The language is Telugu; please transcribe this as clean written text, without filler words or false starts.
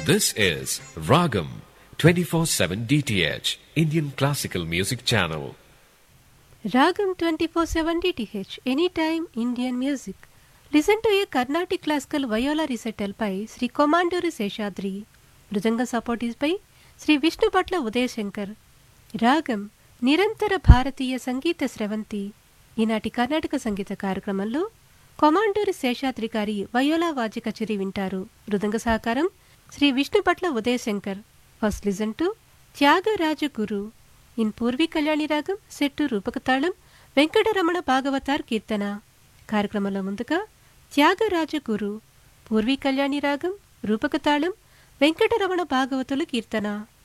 This is Ragam 24/7 DTH Indian Classical Music Channel. Ragam 24/7 DTH Anytime Indian Music. Listen to a Carnatic classical viola recital by Sri Komanduri Seshadri. Mridanga support is by Sri Vishnu Patla Uday Shankar. రాగం నిరంతర భారతీయ సంగీత స్రవంతి. ఈనాటి కర్ణాటక సంగీత కార్యక్రమంలో కొమాండూరి శేషాద్రి గారి వయోలా వాద్య కచేరీ వింటారు. మృదంగ సహకారం Shri Vishnupatla Uday Shankar. First listen to Tyagaraja Guru in Purvi Kalyani రాగం సెట్టు రూపకతాళం వెంకటరమణ భాగవతార్ కీర్తన. కార్యక్రమంలో ముందుగా త్యాగరాజ గురు పూర్వీ కళ్యాణి రాగం రూపకతాళం వెంకటరమణ భాగవతుల కీర్తన.